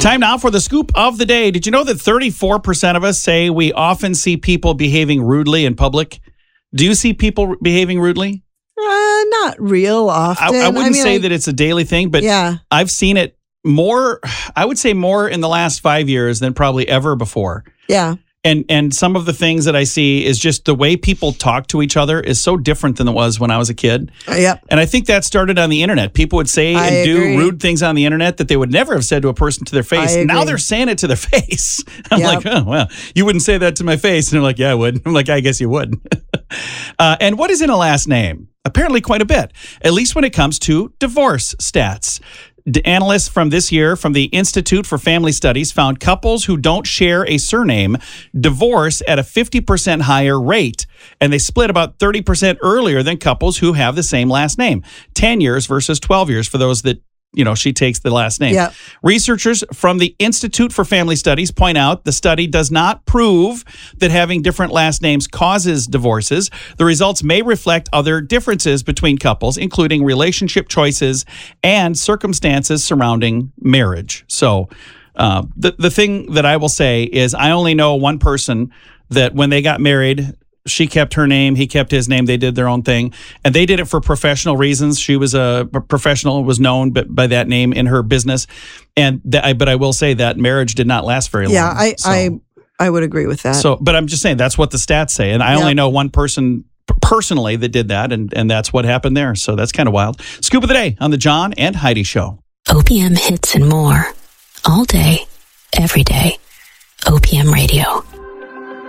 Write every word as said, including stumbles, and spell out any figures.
Time now for the scoop of the day. Did you know that thirty-four percent of us say we often see people behaving rudely in public? Do you see people behaving rudely? Uh, not real often. I, I wouldn't I mean, say I, that it's a daily thing, but yeah. I've seen it more, I would say more in the last five years than probably ever before. Yeah. And and some of the things that I see is just the way people talk to each other is so different than it was when I was a kid. Uh, yep. And I think that started on the internet. People would say I and do agree. rude things on the internet that they would never have said to a person to their face. I Now agree. they're saying it to their face. I'm Yep. like, oh, well, you wouldn't say that to my face. And they're like, yeah, I would. I'm like, I guess you would. uh, and what is in a last name? Apparently quite a bit, at least when it comes to divorce stats. The analysts from this year from the Institute for Family Studies found couples who don't share a surname divorce at a fifty percent higher rate. And they split about thirty percent earlier than couples who have the same last name. ten years versus twelve years for those that, you know, she takes the last name. Yep. Researchers from the Institute for Family Studies point out the study does not prove that having different last names causes divorces. The results may reflect other differences between couples, including relationship choices and circumstances surrounding marriage. So uh, the, the thing that I will say is I only know one person that when they got married, she kept her name, he kept his name, they did their own thing, and they did it for professional reasons. She was a professional, was known by that name in her business, and that, but I will say that marriage did not last very long. Yeah, I, so, I I would agree with that. So, but I'm just saying that's what the stats say, and I Yep. only know one person personally that did that, and, and that's what happened there, so that's kind of wild. Scoop of the day on the John and Heidi Show. O P M hits and more. All day, every day. O P M Radio.